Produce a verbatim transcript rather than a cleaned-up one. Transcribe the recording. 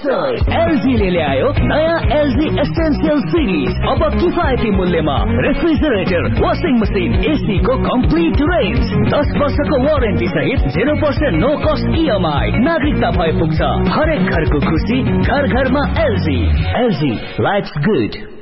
LG ले ल्यायो नयाँ एलजी एसेन्शियल सिरिज। अब किफायती मूल्यमा रेफ्रिजरेटर, वाशिङ मसिन, एसी को कम्प्लिट रेन्ज, दस वर्षको वारेन्टी सहित zero percent no cost EMI. नागरिकता भए पुग्छ। हरेक घरको खुसी, घर घरमा एलजी। LG, lives good.